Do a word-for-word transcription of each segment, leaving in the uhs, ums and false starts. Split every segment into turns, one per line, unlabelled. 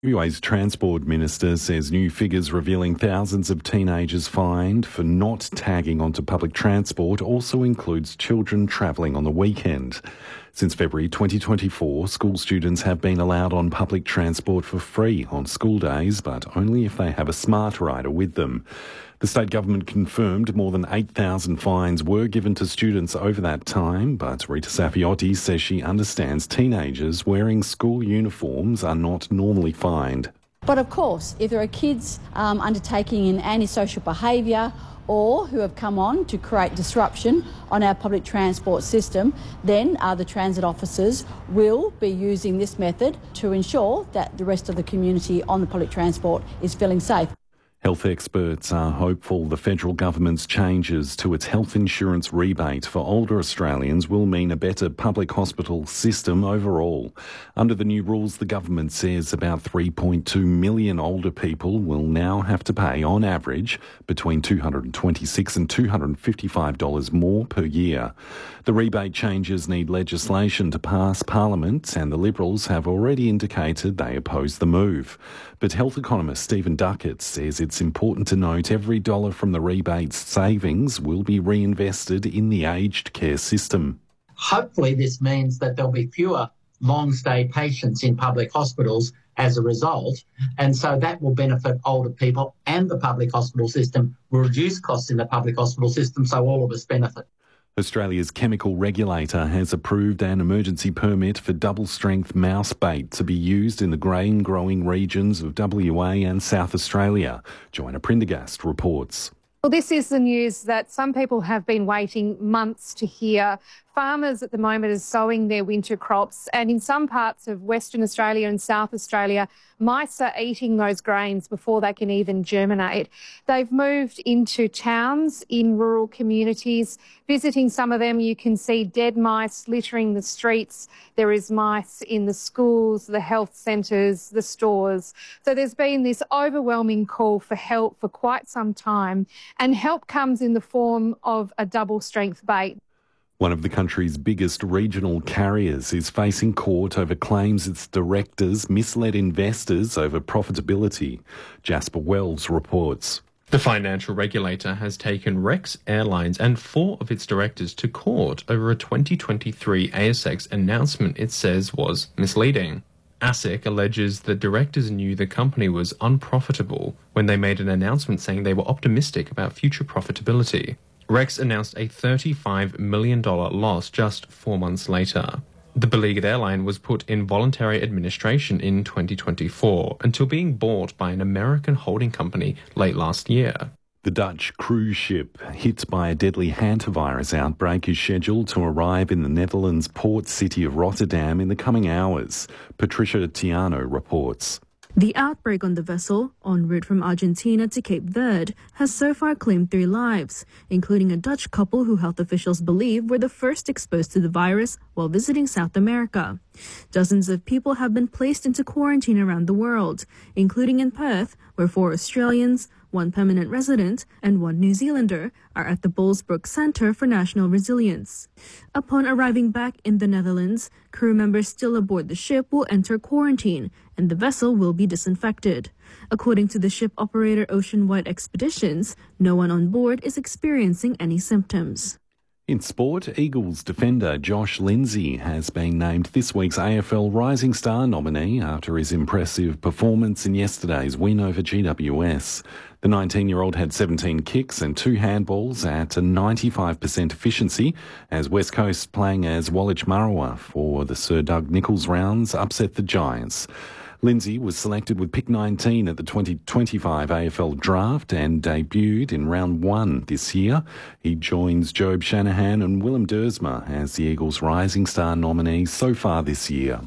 W A's Transport Minister says new figures revealing thousands of teenagers fined for not tagging onto public transport also includes children travelling on the weekend. Since February twenty twenty-four, school students have been allowed on public transport for free on school days, but only if they have a smart rider with them. The state government confirmed more than eight thousand fines were given to students over that time, but Rita Safiotti says she understands teenagers wearing school uniforms are not normally fined.
But of course, if there are kids um, undertaking an antisocial behaviour or who have come on to create disruption on our public transport system, then uh, the transit officers will be using this method to ensure that the rest of the community on the public transport is feeling safe.
Health experts are hopeful the federal government's changes to its health insurance rebate for older Australians will mean a better public hospital system overall. Under the new rules, the government says about three point two million older people will now have to pay, on average, between two hundred twenty-six dollars and two hundred fifty-five dollars more per year. The rebate changes need legislation to pass Parliament, and the Liberals have already indicated they oppose the move. But health economist Stephen Duckett says it's important to note every dollar from the rebate's savings will be reinvested in the aged care system.
Hopefully this means that there'll be fewer long-stay patients in public hospitals as a result, and so that will benefit older people, and the public hospital system will reduce costs in the public hospital system, so all of us benefit.
Australia's chemical regulator has approved an emergency permit for double-strength mouse bait to be used in the grain-growing regions of W A and South Australia. Joanna Prendergast reports.
Well, this is the news that some people have been waiting months to hear. Farmers at the moment are sowing their winter crops, and in some parts of Western Australia and South Australia, mice are eating those grains before they can even germinate. They've moved into towns in rural communities. Visiting some of them, you can see dead mice littering the streets. There is mice in the schools, the health centres, the stores. So there's been this overwhelming call for help for quite some time, and help comes in the form of a double-strength bait.
One of the country's biggest regional carriers is facing court over claims its directors misled investors over profitability. Jasper Wells reports.
The financial regulator has taken Rex Airlines and four of its directors to court over a twenty twenty-three A S X announcement it says was misleading. ASIC alleges the directors knew the company was unprofitable when they made an announcement saying they were optimistic about future profitability. Rex announced a thirty-five million dollars loss just four months later. The beleaguered airline was put in voluntary administration in twenty twenty-four until being bought by an American holding company late last year.
The Dutch cruise ship hit by a deadly hantavirus outbreak is scheduled to arrive in the Netherlands' port city of Rotterdam in the coming hours. Patricia Tiano reports.
The outbreak on the vessel, en route from Argentina to Cape Verde, has so far claimed three lives, including a Dutch couple who health officials believe were the first exposed to the virus while visiting South America. Dozens of people have been placed into quarantine around the world, including in Perth, where four Australians, one permanent resident, and one New Zealander are at the Bullsbrook Centre for National Resilience. Upon arriving back in the Netherlands, crew members still aboard the ship will enter quarantine, and the vessel will be disinfected. According to the ship operator Ocean Wide Expeditions, no one on board is experiencing any symptoms.
In sport, Eagles defender Josh Lindsay has been named this week's A F L Rising Star nominee after his impressive performance in yesterday's win over G W S. The nineteen-year-old had seventeen kicks and two handballs at a ninety-five percent efficiency as West Coast, playing as Woolwich Marawa for the Sir Doug Nicholls rounds, upset the Giants. Lindsay was selected with pick nineteen at the twenty twenty-five A F L draft and debuted in round one this year. He joins Job Shanahan and Willem Dersma as the Eagles' Rising Star nominees so far this year.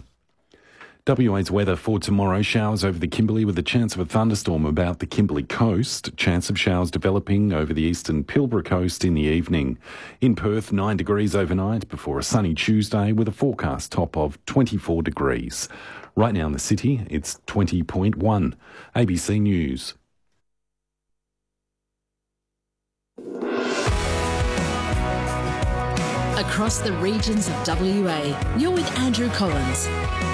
W A's weather for tomorrow: showers over the Kimberley with a chance of a thunderstorm about the Kimberley coast. Chance of showers developing over the eastern Pilbara coast in the evening. In Perth, nine degrees overnight before a sunny Tuesday with a forecast top of twenty-four degrees. Right now in the city, it's twenty point one. A B C News.
Across the regions of W A, you're with Andrew Collins.